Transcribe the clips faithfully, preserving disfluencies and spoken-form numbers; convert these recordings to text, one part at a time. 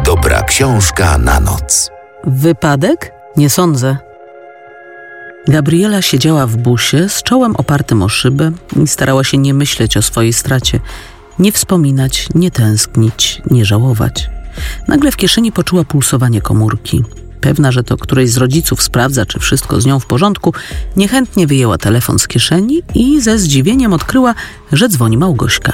Dobra książka na noc. Wypadek? Nie sądzę. Gabriela siedziała w busie z czołem opartym o szybę i starała się nie myśleć o swojej stracie, nie wspominać, nie tęsknić, nie żałować. Nagle w kieszeni poczuła pulsowanie komórki. Pewna, że to któryś z rodziców sprawdza, czy wszystko z nią w porządku, niechętnie wyjęła telefon z kieszeni i ze zdziwieniem odkryła, że dzwoni Małgośka.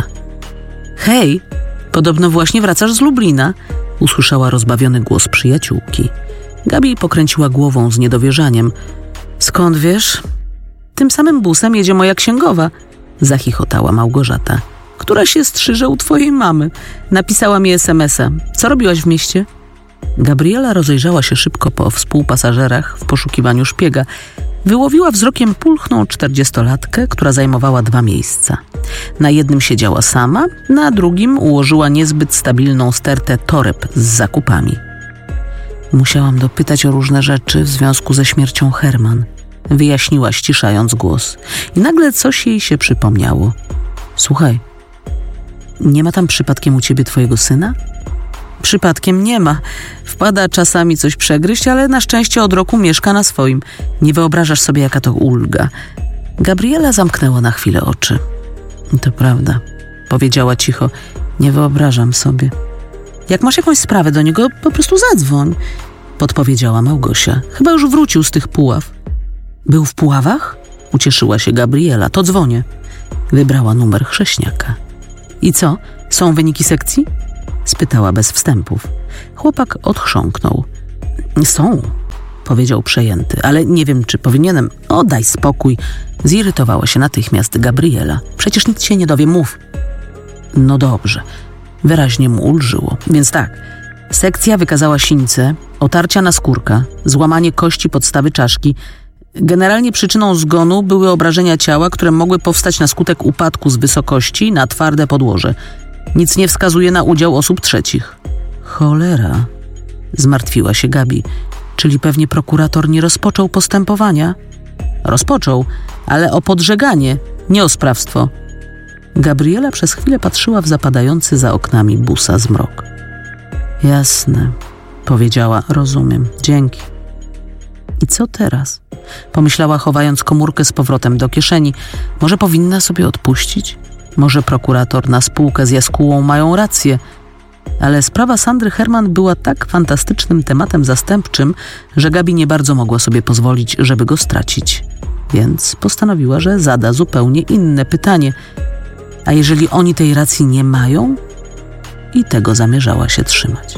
Hej, podobno właśnie wracasz z Lublina, usłyszała rozbawiony głos przyjaciółki. Gabi pokręciła głową z niedowierzaniem. Skąd wiesz? Tym samym busem jedzie moja księgowa, zachichotała Małgorzata. Która się strzyże u twojej mamy. Napisała mi es em es a. Co robiłaś w mieście? Gabriela rozejrzała się szybko po współpasażerach w poszukiwaniu szpiega. Wyłowiła wzrokiem pulchną czterdziestolatkę, która zajmowała dwa miejsca. Na jednym siedziała sama, na drugim ułożyła niezbyt stabilną stertę toreb z zakupami. Musiałam dopytać o różne rzeczy w związku ze śmiercią Herman, wyjaśniła ściszając głos. I nagle coś jej się przypomniało. Słuchaj, nie ma tam przypadkiem u ciebie twojego syna? Przypadkiem nie ma. Wpada czasami coś przegryźć, ale na szczęście od roku mieszka na swoim. Nie wyobrażasz sobie, jaka to ulga. Gabriela zamknęła na chwilę oczy. To prawda, powiedziała cicho. Nie wyobrażam sobie. Jak masz jakąś sprawę do niego, po prostu zadzwoń, podpowiedziała Małgosia. Chyba już wrócił z tych Puław. Był w Puławach? Ucieszyła się Gabriela. To dzwonię. Wybrała numer chrześniaka. I co? Są wyniki sekcji? Spytała bez wstępów. Chłopak odchrząknął. Są, powiedział przejęty, ale nie wiem, czy powinienem... O, daj spokój. Zirytowała się natychmiast Gabriela. Przecież nic się nie dowie, mów. No dobrze. Wyraźnie mu ulżyło. Więc tak, sekcja wykazała sińce, otarcia naskórka, złamanie kości podstawy czaszki. Generalnie przyczyną zgonu były obrażenia ciała, które mogły powstać na skutek upadku z wysokości na twarde podłoże. Nic nie wskazuje na udział osób trzecich. Cholera, zmartwiła się Gabi. Czyli pewnie prokurator nie rozpoczął postępowania? Rozpoczął, ale o podżeganie, nie o sprawstwo. Gabriela przez chwilę patrzyła w zapadający za oknami busa zmrok. Jasne, powiedziała, rozumiem, dzięki. I co teraz? Pomyślała, chowając komórkę z powrotem do kieszeni. Może powinna sobie odpuścić? Może prokurator na spółkę z jaskółą mają rację? Ale sprawa Sandry Herman była tak fantastycznym tematem zastępczym, że Gabi nie bardzo mogła sobie pozwolić, żeby go stracić. Więc postanowiła, że zada zupełnie inne pytanie. A jeżeli oni tej racji nie mają? I tego zamierzała się trzymać.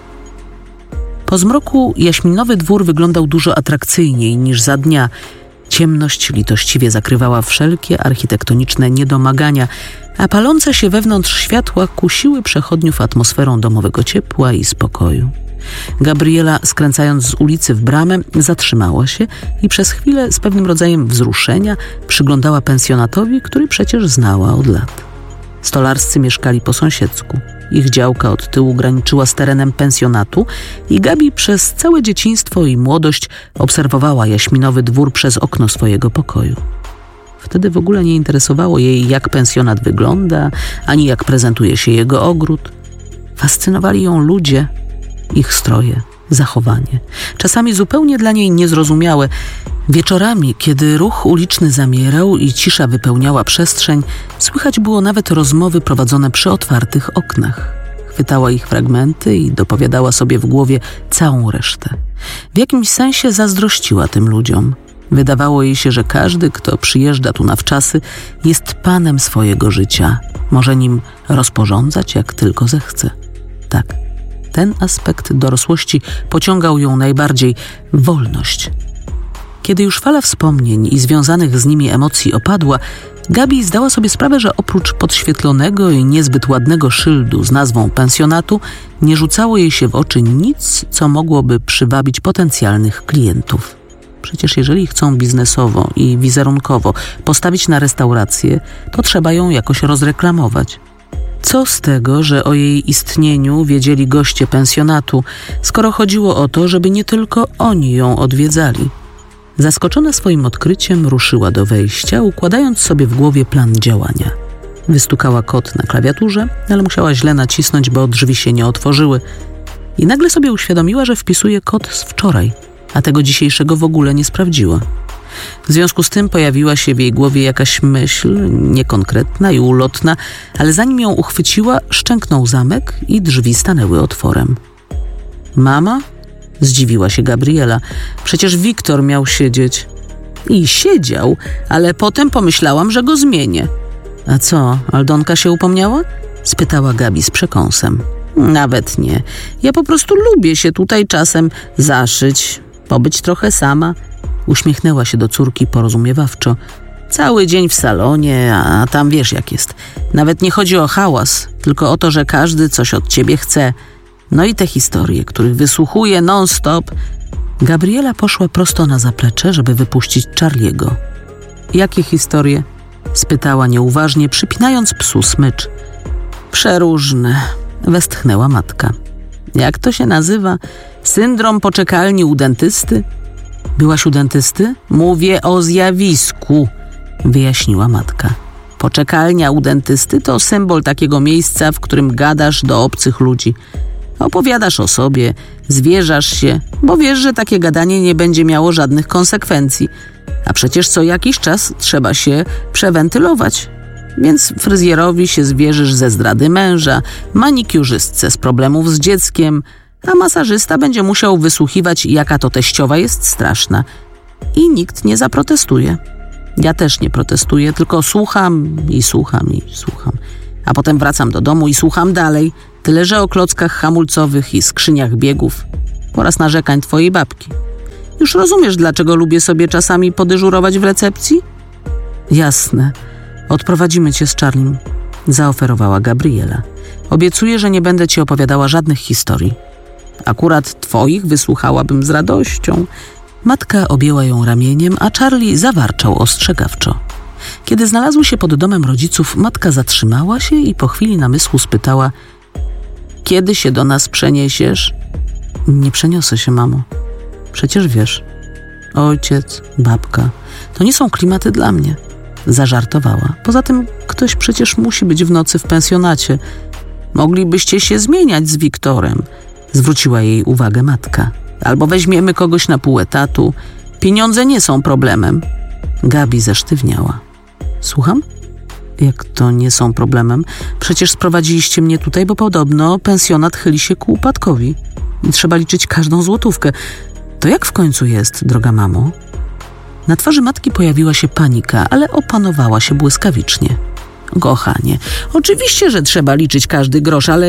Po zmroku jaśminowy dwór wyglądał dużo atrakcyjniej niż za dnia. Ciemność litościwie zakrywała wszelkie architektoniczne niedomagania, a palące się wewnątrz światła kusiły przechodniów atmosferą domowego ciepła i spokoju. Gabriela, skręcając z ulicy w bramę, zatrzymała się i przez chwilę z pewnym rodzajem wzruszenia przyglądała pensjonatowi, który przecież znała od lat. Stolarscy mieszkali po sąsiedzku. Ich działka od tyłu graniczyła z terenem pensjonatu i Gabi przez całe dzieciństwo i młodość obserwowała jaśminowy dwór przez okno swojego pokoju. Wtedy w ogóle nie interesowało jej, jak pensjonat wygląda, ani jak prezentuje się jego ogród. Fascynowali ją ludzie, ich stroje, zachowanie. Czasami zupełnie dla niej niezrozumiałe. Wieczorami, kiedy ruch uliczny zamierał i cisza wypełniała przestrzeń, słychać było nawet rozmowy prowadzone przy otwartych oknach. Chwytała ich fragmenty i dopowiadała sobie w głowie całą resztę. W jakimś sensie zazdrościła tym ludziom. Wydawało jej się, że każdy, kto przyjeżdża tu na wczasy, jest panem swojego życia. Może nim rozporządzać, jak tylko zechce. Tak, ten aspekt dorosłości pociągał ją najbardziej. Wolność. Kiedy już fala wspomnień i związanych z nimi emocji opadła, Gabi zdała sobie sprawę, że oprócz podświetlonego i niezbyt ładnego szyldu z nazwą pensjonatu nie rzucało jej się w oczy nic, co mogłoby przywabić potencjalnych klientów. Przecież jeżeli chcą biznesowo i wizerunkowo postawić na restaurację, to trzeba ją jakoś rozreklamować. Co z tego, że o jej istnieniu wiedzieli goście pensjonatu, skoro chodziło o to, żeby nie tylko oni ją odwiedzali? Zaskoczona swoim odkryciem ruszyła do wejścia, układając sobie w głowie plan działania. Wystukała kod na klawiaturze, ale musiała źle nacisnąć, bo drzwi się nie otworzyły. I nagle sobie uświadomiła, że wpisuje kod z wczoraj, a tego dzisiejszego w ogóle nie sprawdziła. W związku z tym pojawiła się w jej głowie jakaś myśl, niekonkretna i ulotna, ale zanim ją uchwyciła, szczęknął zamek i drzwi stanęły otworem. Mama? Zdziwiła się Gabriela. Przecież Wiktor miał siedzieć. I siedział, ale potem pomyślałam, że go zmienię. A co, Aldonka się upomniała? Spytała Gabi z przekąsem. Nawet nie. Ja po prostu lubię się tutaj czasem zaszyć, pobyć trochę sama. Uśmiechnęła się do córki porozumiewawczo. Cały dzień w salonie, a tam wiesz jak jest. Nawet nie chodzi o hałas, tylko o to, że każdy coś od ciebie chce. No i te historie, których wysłuchuje non-stop. Gabriela poszła prosto na zaplecze, żeby wypuścić Charliego. Jakie historie? Spytała nieuważnie, przypinając psu smycz. Przeróżne, westchnęła matka. Jak to się nazywa? Syndrom poczekalni u dentysty? Byłaś u dentysty? Mówię o zjawisku, wyjaśniła matka. Poczekalnia u dentysty to symbol takiego miejsca, w którym gadasz do obcych ludzi. Opowiadasz o sobie, zwierzasz się, bo wiesz, że takie gadanie nie będzie miało żadnych konsekwencji. A przecież co jakiś czas trzeba się przewentylować. Więc fryzjerowi się zwierzysz ze zdrady męża, manikiurzystce z problemów z dzieckiem, a masażysta będzie musiał wysłuchiwać, jaka to teściowa jest straszna. I nikt nie zaprotestuje. Ja też nie protestuję, tylko słucham i słucham i słucham. A potem wracam do domu i słucham dalej, tyle że o klockach hamulcowych i skrzyniach biegów. Po raz narzekań twojej babki. Już rozumiesz, dlaczego lubię sobie czasami podyżurować w recepcji? Jasne. Odprowadzimy cię z Charlim, zaoferowała Gabriela. Obiecuję, że nie będę ci opowiadała żadnych historii. Akurat twoich wysłuchałabym z radością. Matka objęła ją ramieniem, a Charlie zawarczał ostrzegawczo. Kiedy znalazły się pod domem rodziców, matka zatrzymała się i po chwili namysłu spytała: kiedy się do nas przeniesiesz? Nie przeniosę się, mamo. Przecież wiesz, ojciec, babka, to nie są klimaty dla mnie. Zażartowała. Poza tym ktoś przecież musi być w nocy w pensjonacie. Moglibyście się zmieniać z Wiktorem, zwróciła jej uwagę matka. Albo weźmiemy kogoś na pół etatu. Pieniądze nie są problemem. Gabi zesztywniała. Słucham? Jak to nie są problemem? Przecież sprowadziliście mnie tutaj, bo podobno pensjonat chyli się ku upadkowi. I trzeba liczyć każdą złotówkę. To jak w końcu jest, droga mamo? Na twarzy matki pojawiła się panika, ale opanowała się błyskawicznie. Kochanie, oczywiście, że trzeba liczyć każdy grosz, ale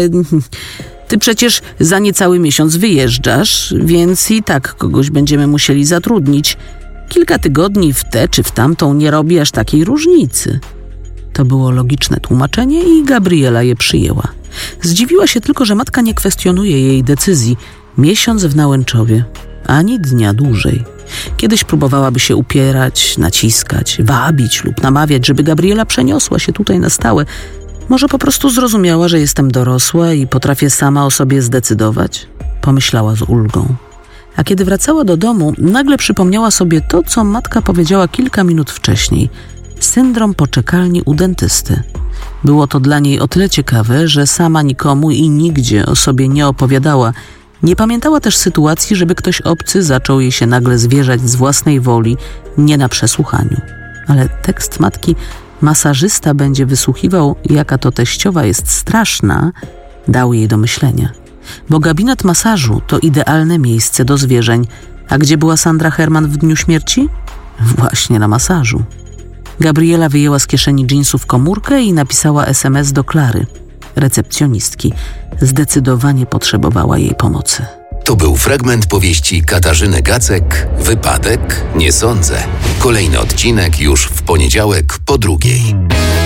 ty przecież za niecały miesiąc wyjeżdżasz, więc i tak kogoś będziemy musieli zatrudnić. Kilka tygodni w tę czy w tamtą nie robi aż takiej różnicy. To było logiczne tłumaczenie i Gabriela je przyjęła. Zdziwiła się tylko, że matka nie kwestionuje jej decyzji. Miesiąc w Nałęczowie, ani dnia dłużej. Kiedyś próbowałaby się upierać, naciskać, wabić lub namawiać, żeby Gabriela przeniosła się tutaj na stałe. Może po prostu zrozumiała, że jestem dorosła i potrafię sama o sobie zdecydować? Pomyślała z ulgą. A kiedy wracała do domu, nagle przypomniała sobie to, co matka powiedziała kilka minut wcześniej. Syndrom poczekalni u dentysty. Było to dla niej o tyle ciekawe, że sama nikomu i nigdzie o sobie nie opowiadała. Nie pamiętała też sytuacji, żeby ktoś obcy zaczął jej się nagle zwierzać z własnej woli, nie na przesłuchaniu. Ale tekst matki masażysta będzie wysłuchiwał, jaka to teściowa jest straszna, dał jej do myślenia. Bo gabinet masażu to idealne miejsce do zwierzeń. A gdzie była Sandra Herman w dniu śmierci? Właśnie na masażu. Gabriela wyjęła z kieszeni dżinsów komórkę i napisała es em es do Klary, recepcjonistki. Zdecydowanie potrzebowała jej pomocy. To był fragment powieści Katarzyny Gacek „Wypadek? Nie sądzę”. Kolejny odcinek już w poniedziałek po drugiej.